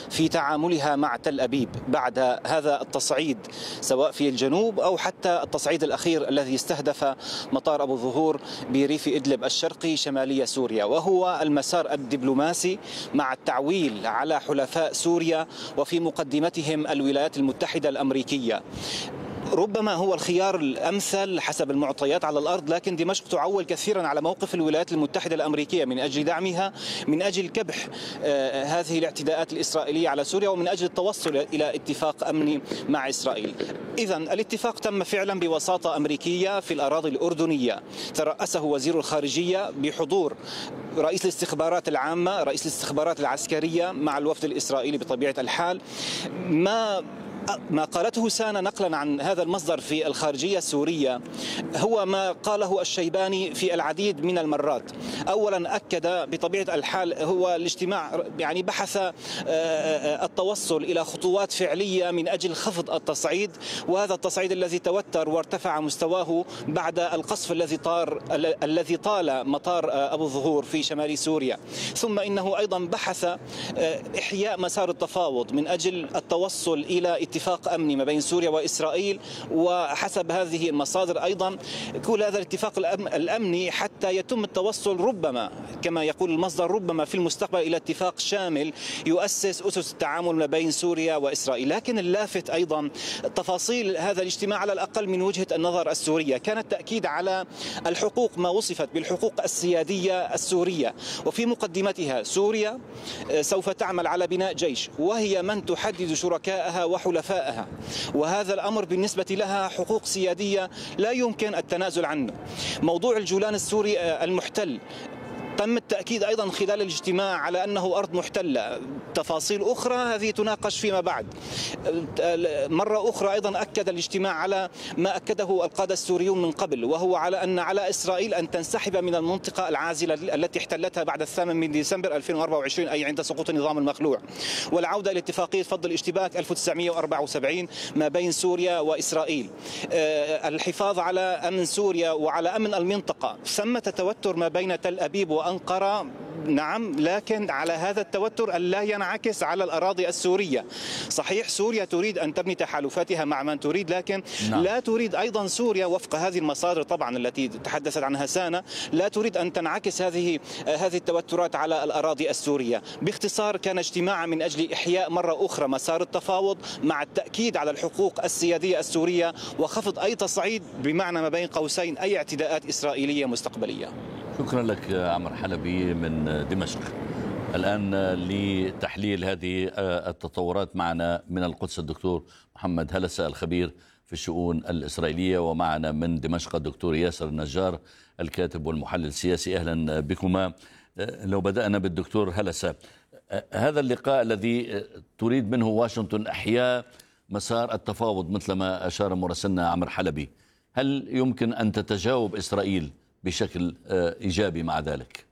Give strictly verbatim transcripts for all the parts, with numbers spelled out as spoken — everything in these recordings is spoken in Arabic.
في تعاملها مع تل أبيب بعد هذا التصعيد، سواء في الجنوب أو حتى التصعيد الأخير الذي استهدف مطار أبو الظهور بريف إدلب الشرقي شمالي سوريا، وهو المسار الدبلوماسي مع التعويل على حلفاء سوريا وفي مقدمتهم الولايات المتحدة الأمريكية. ربما هو الخيار الأمثل حسب المعطيات على الأرض، لكن دمشق تعول كثيرا على موقف الولايات المتحدة الأمريكية من أجل دعمها، من أجل كبح آه هذه الاعتداءات الإسرائيلية على سوريا، ومن أجل التوصل إلى اتفاق أمني مع إسرائيل. إذن الاتفاق تم فعلا بوساطة أمريكية في الأراضي الأردنية، ترأسه وزير الخارجية بحضور رئيس الاستخبارات العامة، رئيس الاستخبارات العسكرية مع الوفد الإسرائيلي بطبيعة الحال. ما ما قالته سانا نقلا عن هذا المصدر في الخارجية السورية هو ما قاله الشيباني في العديد من المرات. أولا أكد بطبيعة الحال هو الاجتماع يعني بحث التوصل إلى خطوات فعلية من أجل خفض التصعيد، وهذا التصعيد الذي توتر وارتفع مستواه بعد القصف الذي طار الذي طال مطار أبو الظهور في شمال سوريا. ثم إنه أيضا بحث إحياء مسار التفاوض من أجل التوصل إلى اتفاق أمني ما بين سوريا وإسرائيل، وحسب هذه المصادر أيضا كل هذا الاتفاق الأمني حتى يتم التوصل ربما كما يقول المصدر ربما في المستقبل إلى اتفاق شامل يؤسس أسس التعامل ما بين سوريا وإسرائيل. لكن اللافت أيضا تفاصيل هذا الاجتماع على الأقل من وجهة النظر السورية كان التأكيد على الحقوق، ما وصفت بالحقوق السيادية السورية، وفي مقدمتها سوريا سوف تعمل على بناء جيش وهي من تحدد شركائها وحلفائها، وهذا الأمر بالنسبة لها حقوق سيادية لا يمكن التنازل عنه. موضوع الجولان السوري المحتل تم التأكيد أيضا خلال الاجتماع على أنه أرض محتلة. تفاصيل أخرى هذه تناقش فيما بعد. مرة أخرى أيضا أكد الاجتماع على ما أكده القادة السوريون من قبل، وهو على أن على إسرائيل أن تنسحب من المنطقة العازلة التي احتلتها بعد الثامن من ديسمبر ألفين وأربعة وعشرين، أي عند سقوط النظام المخلوع، والعودة إلى اتفاقية فض الاشتباك ألف وتسعمئة وأربعة وسبعين ما بين سوريا وإسرائيل، الحفاظ على أمن سوريا وعلى أمن المنطقة. ثمة توتر ما بين تل أبيب وأنقرة، نعم، لكن على هذا التوتر ألا ينعكس على الأراضي السورية. صحيح سوريا تريد أن تبني تحالفاتها مع من تريد، لكن نعم. لا تريد أيضا سوريا وفق هذه المصادر طبعا التي تحدثت عنها سانا، لا تريد أن تنعكس هذه هذه التوترات على الأراضي السورية. باختصار كان اجتماعا من أجل إحياء مرة أخرى مسار التفاوض مع التأكيد على الحقوق السيادية السورية وخفض أي تصعيد بمعنى ما بين قوسين أي اعتداءات إسرائيلية مستقبلية. شكرا لك عمر حلبي من دمشق. الآن لتحليل هذه التطورات معنا من القدس الدكتور محمد هلسة الخبير في الشؤون الإسرائيلية، ومعنا من دمشق الدكتور ياسر النجار الكاتب والمحلل السياسي. أهلا بكما. لو بدأنا بالدكتور هلسة، هذا اللقاء الذي تريد منه واشنطن إحياء مسار التفاوض مثل ما أشار مراسلنا عمر حلبي، هل يمكن أن تتجاوب إسرائيل بشكل إيجابي مع ذلك؟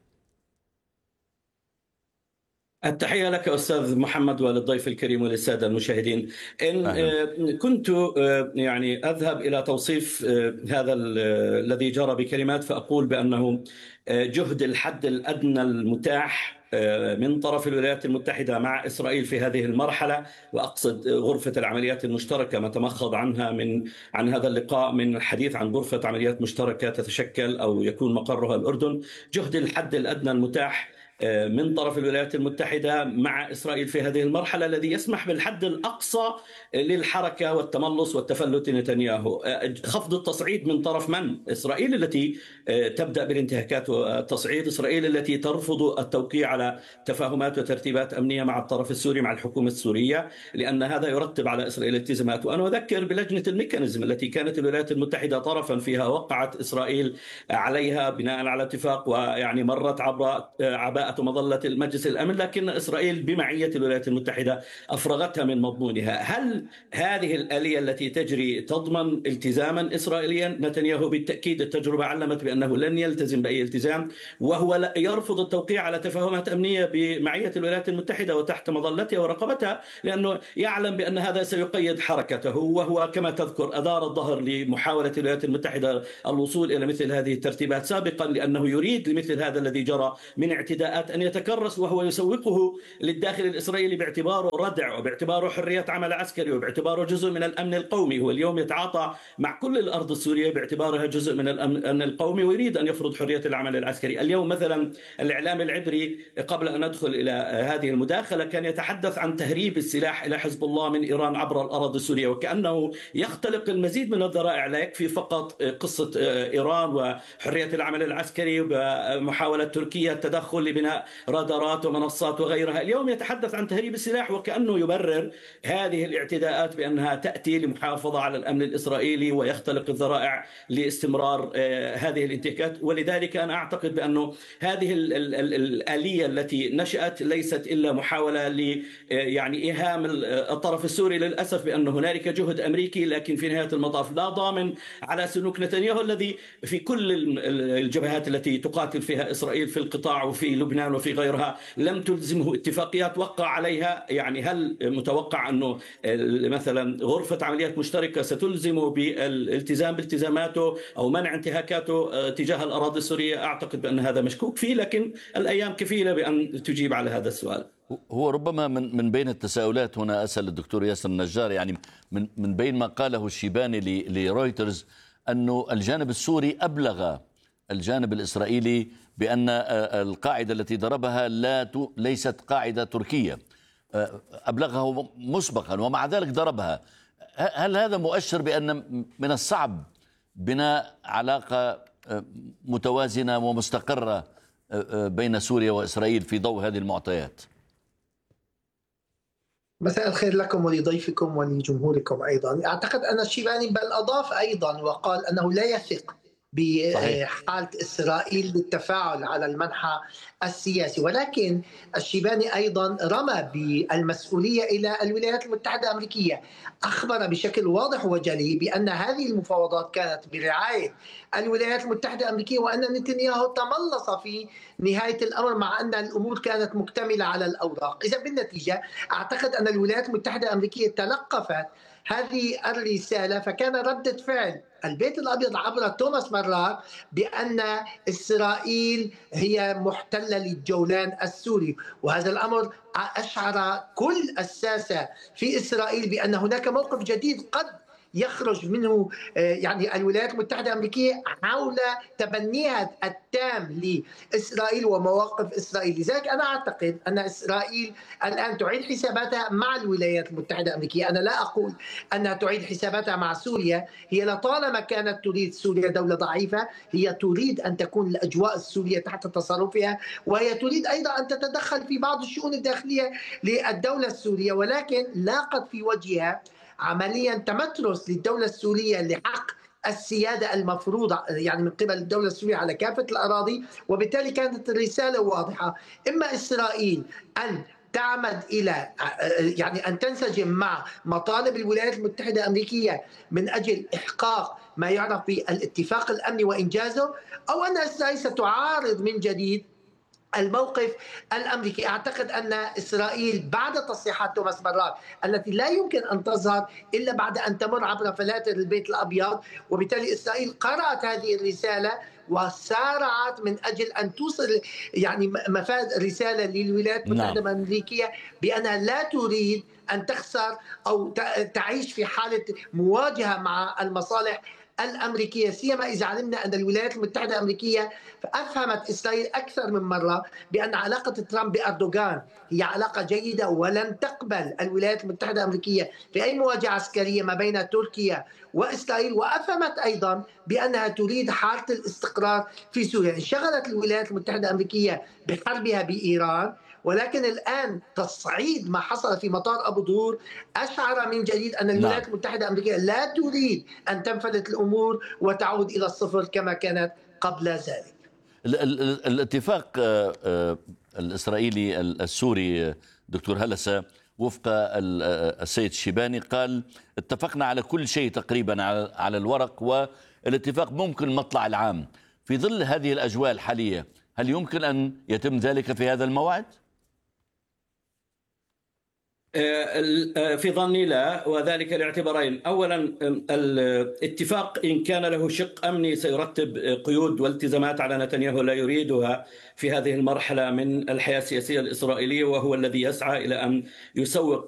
التحية لك أستاذ محمد وللضيف الكريم وللسادة المشاهدين. إن أهلا. كنت يعني أذهب إلى توصيف هذا الذي جرى بكلمات فأقول بأنه جهد الحد الأدنى المتاح من طرف الولايات المتحدة مع إسرائيل في هذه المرحلة، وأقصد غرفة العمليات المشتركة ما تمخض عنها من عن هذا اللقاء من الحديث عن غرفة عمليات مشتركة تتشكل أو يكون مقرها الأردن. جهد الحد الأدنى المتاح من طرف الولايات المتحدة مع إسرائيل في هذه المرحلة الذي يسمح بالحد الأقصى للحركة والتملص والتفلت نتنياهو. خفض التصعيد من طرف من؟ إسرائيل التي تبدأ بالانتهاكات والتصعيد، إسرائيل التي ترفض التوقيع على تفاهمات وترتيبات أمنية مع الطرف السوري مع الحكومة السورية، لأن هذا يرتب على إسرائيل التزامات. وأنا أذكر بلجنة الميكانيزم التي كانت الولايات المتحدة طرفا فيها، وقعت إسرائيل عليها بناء على اتفاق، ويعني مرت عبر عباءة مظلة المجلس الأمن، لكن إسرائيل بمعية الولايات المتحدة أفرغتها من مضمونها. هل هذه الآلية التي تجري تضمن التزاما إسرائيليا؟ نتنياهو بالتأكيد التجربة علمت بأنه لن يلتزم بأي التزام، وهو يرفض التوقيع على تفاهمات أمنية بمعية الولايات المتحدة وتحت مظلتها ورقبتها، لأنه يعلم بأن هذا سيقيد حركته، وهو كما تذكر أدار الظهر لمحاولة الولايات المتحدة الوصول إلى مثل هذه الترتيبات سابقا، لأنه يريد لمثل هذا الذي جرى من اعتداءات الاعتداءات أن يتكرس وهو يسوقه للداخل الإسرائيلي باعتباره ردع وباعتباره حرية عمل عسكري وباعتباره جزء من الأمن القومي. هو اليوم يتعاطى مع كل الأرض السورية باعتبارها جزء من الأمن القومي ويريد أن يفرض حرية العمل العسكري. اليوم مثلا الإعلام العبري قبل أن ندخل إلى هذه المداخلة كان يتحدث عن تهريب السلاح إلى حزب الله من إيران عبر الأراضي السورية، وكأنه يختلق المزيد من الذرائع. لا يكفي فقط قصة إيران وحرية العمل العسكري ومحاولة تركيا التدخل لبناء رادارات ومنصات وغيرها، اليوم يتحدث عن تهريب السلاح وكأنه يبرر هذه الاعتداءات بأنها تأتي لمحافظة على الأمن الإسرائيلي ويختلق الذرائع لاستمرار هذه الانتهاكات. ولذلك أنا أعتقد بأنه هذه الآلية التي نشأت ليست إلا محاولة ل يعني إيهام الطرف السوري للأسف بأن هنالك جهد أمريكي، لكن في نهاية المطاف لا ضامن على سلوك نتنياهو الذي في كل الجبهات التي تقاتل فيها إسرائيل في القطاع وفي لبنان وفي غيرها لم تلزمه اتفاقيات وقع عليها. يعني هل متوقع أنه مثلا غرفة عمليات مشتركة ستلزمه بالالتزام بالتزاماته أو منع انتهاكاته تجاه الأراضي السورية؟ أعتقد بأن هذا مشكوك فيه، لكن الأيام كفيلة بأن تجيب على هذا السؤال. هو ربما من من بين التساؤلات هنا أسأل الدكتور ياسر النجار، يعني من من بين ما قاله الشيباني لرويترز أنه الجانب السوري أبلغ الجانب الإسرائيلي بأن القاعدة التي ضربها لا ليست قاعدة تركية، أبلغه مسبقا ومع ذلك ضربها. هل هذا مؤشر بأن من الصعب بناء علاقة متوازنة ومستقرة بين سوريا وإسرائيل في ضوء هذه المعطيات؟ مساء الخير لكم ولضيفكم ولجمهوركم أيضا. أعتقد أن الشيباني بل أضاف أيضا وقال أنه لا يثق بحالة إسرائيل للتفاعل على المنحى السياسي، ولكن الشيباني أيضا رمى بالمسؤولية إلى الولايات المتحدة الأمريكية. أخبر بشكل واضح وجلي بأن هذه المفاوضات كانت برعاية الولايات المتحدة الأمريكية وأن نتنياهو تملص في نهاية الأمر مع أن الأمور كانت مكتملة على الأوراق. إذا بالنتيجة أعتقد أن الولايات المتحدة الأمريكية تلقفت هذه الرسالة، فكان ردة فعل البيت الأبيض عبر توماس مرار بأن إسرائيل هي محتلة للجولان السوري، وهذا الأمر أشعر كل الساسة في إسرائيل بأن هناك موقف جديد قد يخرج منه يعني الولايات المتحدة الأمريكية حول تبنيها التام لإسرائيل ومواقف إسرائيل. لذلك أنا أعتقد أن إسرائيل الآن تعيد حساباتها مع الولايات المتحدة الأمريكية. أنا لا أقول أنها تعيد حساباتها مع سوريا، هي لطالما كانت تريد سوريا دولة ضعيفة، هي تريد أن تكون الأجواء السورية تحت تصرفها، وهي تريد أيضا أن تتدخل في بعض الشؤون الداخلية للدولة السورية، ولكن لاقت في وجهها عمليا تمترس للدولة السورية لحق السيادة المفروضة يعني من قبل الدولة السورية على كافة الأراضي. وبالتالي كانت الرسالة واضحة، إما إسرائيل أن تعمد إلى يعني أن تنسجم مع مطالب الولايات المتحدة الأمريكية من أجل إحقاق ما يعرف بالاتفاق الأمني وإنجازه، أو أن إسرائيل ستعارض من جديد الموقف الأمريكي. أعتقد أن إسرائيل بعد تصريحات توماس مرار التي لا يمكن أن تظهر إلا بعد أن تمر عبر فلاتر البيت الأبيض، وبالتالي إسرائيل قرأت هذه الرسالة وسارعت من أجل أن توصل يعني مفاد رسالة للولايات المتحدة الأمريكية بأنها لا تريد أن تخسر أو تعيش في حالة مواجهة مع المصالح الأمريكية، سيما إذا علمنا أن الولايات المتحدة الأمريكية أفهمت إسرائيل أكثر من مرة بأن علاقة ترامب بأردوغان هي علاقة جيدة، ولن تقبل الولايات المتحدة الأمريكية في أي مواجهة عسكرية ما بين تركيا وإسرائيل، وأفهمت أيضا بأنها تريد حالة الاستقرار في سوريا. انشغلت الولايات المتحدة الأمريكية بحربها بإيران، ولكن الآن تصعيد ما حصل في مطار أبو ظهور أشعر من جديد أن الولايات المتحدة الأمريكية لا تريد أن تنفلت الأمور وتعود إلى الصفر كما كانت قبل ذلك. الاتفاق الإسرائيلي السوري دكتور هلسة وفق السيد الشيباني قال اتفقنا على كل شيء تقريبا على الورق، والاتفاق ممكن مطلع العام. في ظل هذه الأجواء الحالية هل يمكن أن يتم ذلك في هذا الموعد؟ في ظني لا، وذلك لاعتبارين. أولا، الاتفاق إن كان له شق أمني سيرتب قيود والتزامات على نتنياهو لا يريدها في هذه المرحلة من الحياة السياسية الإسرائيلية، وهو الذي يسعى إلى أن يسوق